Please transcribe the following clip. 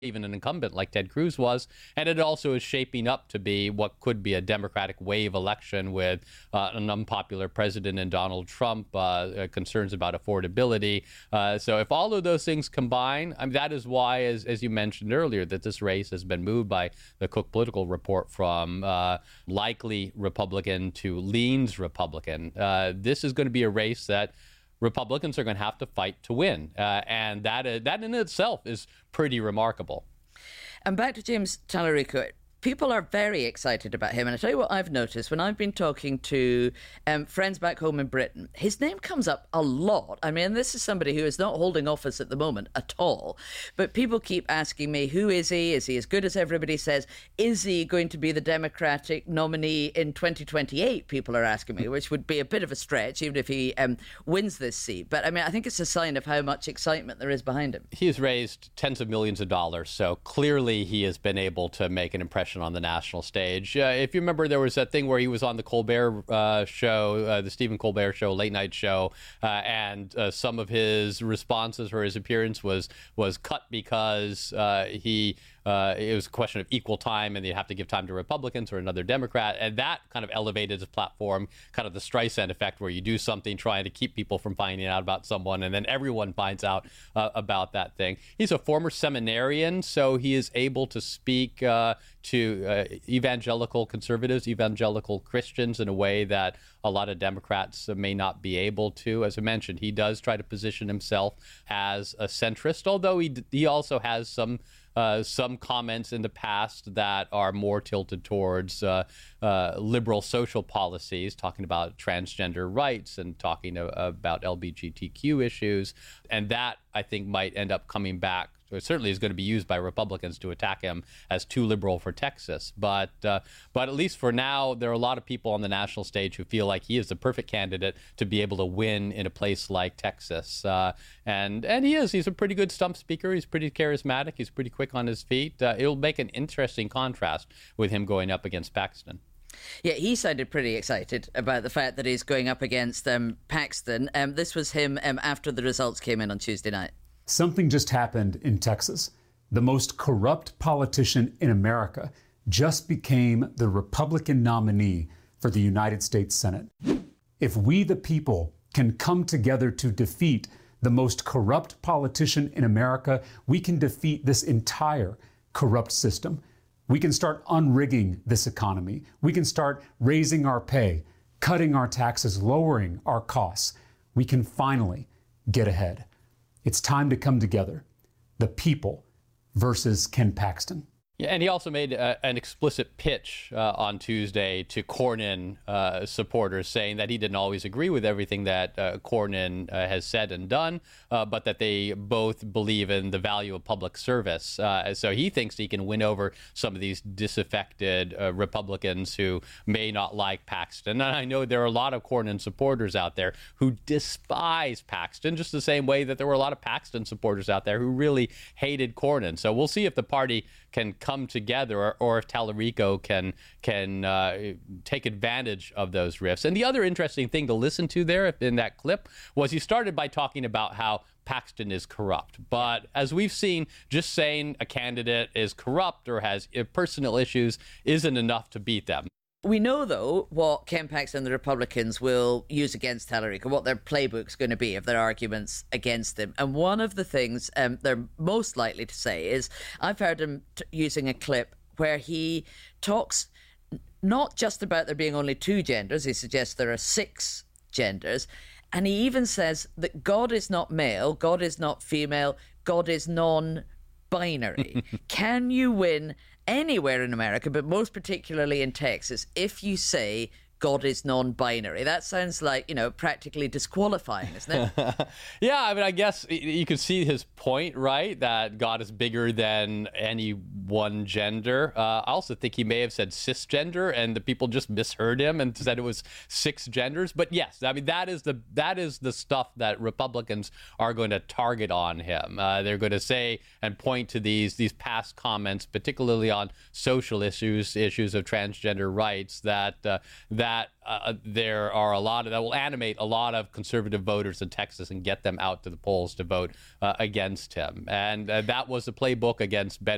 even an incumbent like Ted Cruz was, and it also is shaping up to be what could be a Democratic wave election with an unpopular president in Donald Trump, concerns about affordability. So if all of those things combine, I mean, that is why, as you mentioned earlier, that this race has been moved by the Cook Political Report from likely Republican to leans Republican. This is going to be a race that Republicans are going to have to fight to win. And that in itself is pretty remarkable. And back to James Tallarico. People are very excited about him. And I tell you what I've noticed when I've been talking to friends back home in Britain, his name comes up a lot. I mean, this is somebody who is not holding office at the moment at all. But people keep asking me, who is he? Is he as good as everybody says? Is he going to be the Democratic nominee in 2028? People are asking me, which would be a bit of a stretch, even if he wins this seat. But I mean, I think it's a sign of how much excitement there is behind him. He has raised tens of millions of dollars. So clearly he has been able to make an impression on the national stage. If you remember, there was that thing where he was on the Colbert show, the Stephen Colbert show, late night show, and some of his responses or his appearance was cut because it was a question of equal time and you have to give time to Republicans or another Democrat. And that kind of elevated his platform, kind of the Streisand effect, where you do something trying to keep people from finding out about someone and then everyone finds out about that thing. He's a former seminarian, so he is able to speak to evangelical conservatives, evangelical Christians in a way that a lot of Democrats may not be able to. As I mentioned, he does try to position himself as a centrist, although he also has some comments in the past that are more tilted towards liberal social policies, talking about transgender rights and talking about LGBTQ issues. And that, I think, might end up coming back. It certainly is going to be used by Republicans to attack him as too liberal for Texas. But at least for now, there are a lot of people on the national stage who feel like he is the perfect candidate to be able to win in a place like Texas. And he is. He's a pretty good stump speaker. He's pretty charismatic. He's pretty quick on his feet. It'll make an interesting contrast with him going up against Paxton. Yeah, he sounded pretty excited about the fact that he's going up against Paxton. This was him after the results came in on Tuesday night. Something just happened in Texas. The most corrupt politician in America just became the Republican nominee for the United States Senate. If we, the people, can come together to defeat the most corrupt politician in America, we can defeat this entire corrupt system. We can start unrigging this economy. We can start raising our pay, cutting our taxes, lowering our costs. We can finally get ahead. It's time to come together. The people versus Ken Paxton. Yeah, and he also made an explicit pitch on Tuesday to Cornyn supporters, saying that he didn't always agree with everything that Cornyn has said and done, but that they both believe in the value of public service. So he thinks he can win over some of these disaffected Republicans who may not like Paxton. And I know there are a lot of Cornyn supporters out there who despise Paxton, just the same way that there were a lot of Paxton supporters out there who really hated Cornyn. So we'll see if the party can come together, or if Tallarico can take advantage of those rifts. And the other interesting thing to listen to there in that clip was he started by talking about how Paxton is corrupt. But as we've seen, just saying a candidate is corrupt or has personal issues isn't enough to beat them. We know, though, what Ken Paxton and the Republicans will use against Tallarico, what their playbook's going to be of their arguments against him. And one of the things they're most likely to say is, I've heard him using a clip where he talks not just about there being only two genders, he suggests there are 6 genders, and he even says that God is not male, God is not female, God is non-binary. Can you win anywhere in America, but most particularly in Texas, if you say God is non-binary? That sounds like, practically disqualifying, isn't it? Yeah, I mean, I guess you could see his point, right? That God is bigger than any one gender. I also think he may have said cisgender, and the people just misheard him and said it was 6 genders. But yes, I mean, that is the stuff that Republicans are going to target on him. They're going to say and point to these past comments, particularly on social issues of transgender rights, that there are a lot that will animate a lot of conservative voters in Texas and get them out to the polls to vote against him. And that was the playbook against Ben